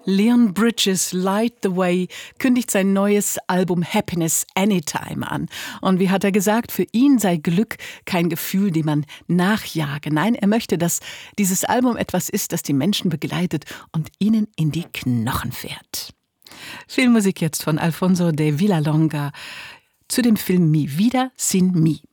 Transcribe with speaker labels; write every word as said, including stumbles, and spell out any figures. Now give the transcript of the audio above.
Speaker 1: Leon Bridges, Light the Way, kündigt sein neues Album Happiness Anytime an. Und wie hat er gesagt, für ihn sei Glück kein Gefühl, dem man nachjage. Nein, er möchte, dass dieses Album etwas ist, das die Menschen begleitet und ihnen in die Knochen fährt. Filmmusik jetzt von Alfonso de Villalonga zu dem Film Mi Vida Sin Mi.